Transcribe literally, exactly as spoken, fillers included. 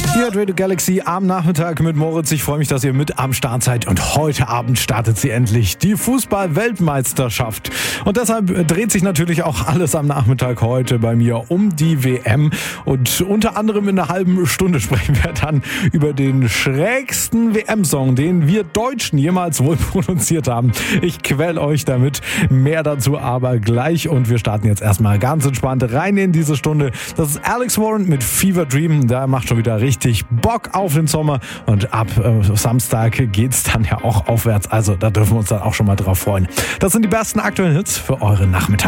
Hier hat Radio Galaxy am Nachmittag mit Moritz. Ich freue mich, dass ihr mit am Start seid. Und heute Abend startet sie endlich, die Fußball-Weltmeisterschaft. Und deshalb dreht sich natürlich auch alles am Nachmittag heute bei mir um die W M. Und unter anderem in einer halben Stunde sprechen wir dann über den schrägsten W M-Song, den wir Deutschen jemals wohl produziert haben. Ich quäl euch damit. Mehr dazu aber gleich. Und wir starten jetzt erstmal ganz entspannt rein in diese Stunde. Das ist Alex Warren mit Fever Dream. Der macht schon wieder richtig Bock auf den Sommer. Und ab äh, Samstag geht's dann ja auch aufwärts. Also da dürfen wir uns dann auch schon mal drauf freuen. Das sind die besten aktuellen Hits für euren Nachmittag.